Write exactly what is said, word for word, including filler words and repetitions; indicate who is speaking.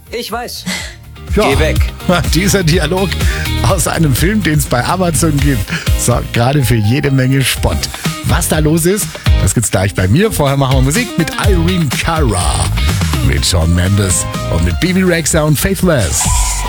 Speaker 1: Ich weiß.
Speaker 2: Ja,
Speaker 1: Geh weg.
Speaker 2: dieser Dialog aus einem Film, den es bei Amazon gibt, sorgt gerade für jede Menge Spott. Was da los ist, das gibt's gleich bei mir. Vorher machen wir Musik mit Irene Cara, mit Shawn Mendes und mit Bibi Rexha und Faithless.